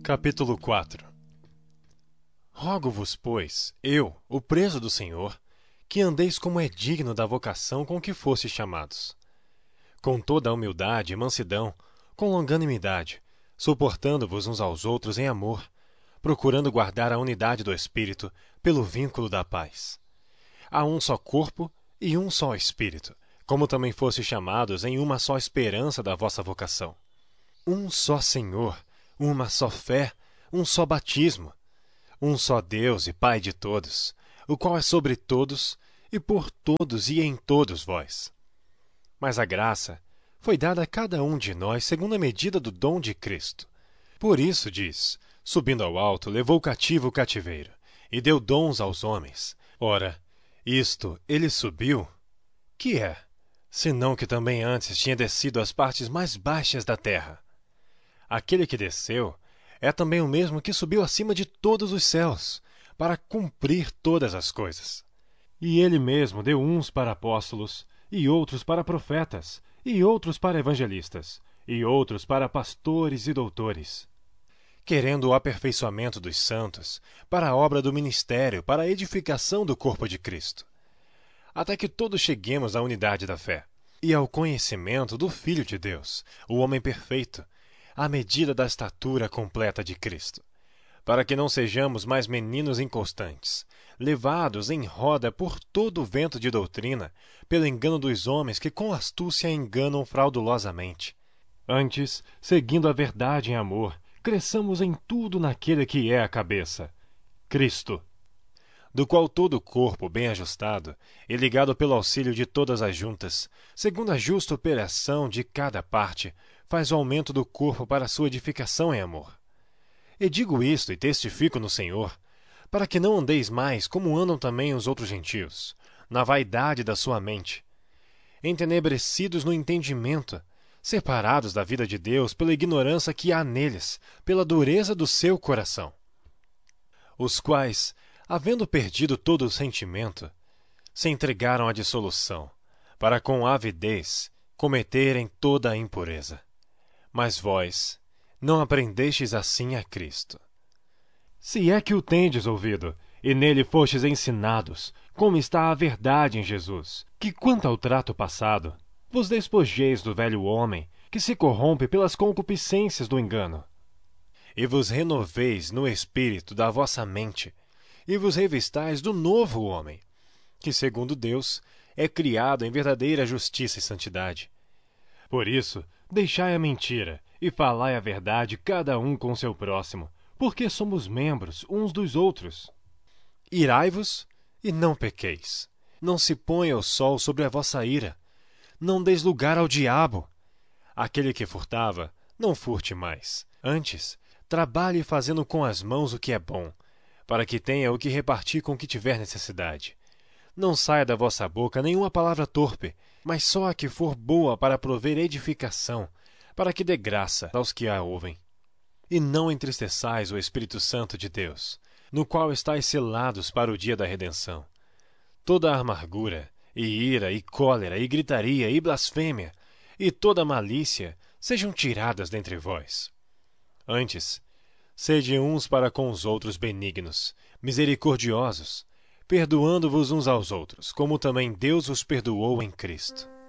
Capítulo 4. Rogo-vos, pois, eu, o preso do Senhor, que andeis como é digno da vocação com que fostes chamados, com toda a humildade e mansidão, com longanimidade, suportando-vos uns aos outros em amor, procurando guardar a unidade do Espírito pelo vínculo da paz. Há um só corpo e um só Espírito, como também fostes chamados em uma só esperança da vossa vocação. Um só Senhor, uma só fé, um só batismo, um só Deus e Pai de todos, o qual é sobre todos, e por todos e em todos vós. Mas a graça foi dada a cada um de nós segundo a medida do dom de Cristo. Por isso, diz, subindo ao alto, levou cativo o cativeiro, e deu dons aos homens. Ora, isto ele subiu, que é, senão que também antes tinha descido às partes mais baixas da terra. Aquele que desceu é também o mesmo que subiu acima de todos os céus, para cumprir todas as coisas. E ele mesmo deu uns para apóstolos, e outros para profetas, e outros para evangelistas, e outros para pastores e doutores, querendo o aperfeiçoamento dos santos, para a obra do ministério, para a edificação do corpo de Cristo, até que todos cheguemos à unidade da fé, e ao conhecimento do Filho de Deus, o homem perfeito, à medida da estatura completa de Cristo, para que não sejamos mais meninos inconstantes, levados em roda por todo o vento de doutrina, pelo engano dos homens que com astúcia enganam fraudulosamente. Antes, seguindo a verdade em amor, cresçamos em tudo naquele que é a cabeça, Cristo, do qual todo o corpo, bem ajustado e ligado pelo auxílio de todas as juntas, segundo a justa operação de cada parte, faz o aumento do corpo para a sua edificação em amor. E digo isto e testifico no Senhor, para que não andeis mais como andam também os outros gentios, na vaidade da sua mente, entenebrecidos no entendimento, separados da vida de Deus pela ignorância que há neles, pela dureza do seu coração, os quais, havendo perdido todo o sentimento, se entregaram à dissolução, para com avidez cometerem toda a impureza. Mas vós não aprendestes assim a Cristo. Se é que o tendes ouvido, e nele fostes ensinados, como está a verdade em Jesus, que quanto ao trato passado, vos despojeis do velho homem, que se corrompe pelas concupiscências do engano, e vos renoveis no espírito da vossa mente, e vos revistais do novo homem, que segundo Deus é criado em verdadeira justiça e santidade. Por isso, deixai a mentira, e falai a verdade cada um com seu próximo, porque somos membros uns dos outros. Irai-vos e não pequeis. Não se ponha o sol sobre a vossa ira. Não deis lugar ao diabo. Aquele que furtava, não furte mais. Antes, trabalhe fazendo com as mãos o que é bom, para que tenha o que repartir com o que tiver necessidade. Não saia da vossa boca nenhuma palavra torpe, mas só a que for boa para prover edificação, para que dê graça aos que a ouvem. E não entristeçais o Espírito Santo de Deus, no qual estáis selados para o dia da redenção. Toda a amargura, e ira, e cólera, e gritaria, e blasfêmia, e toda malícia sejam tiradas dentre vós. Antes, sede uns para com os outros benignos, misericordiosos, perdoando-vos uns aos outros, como também Deus os perdoou em Cristo.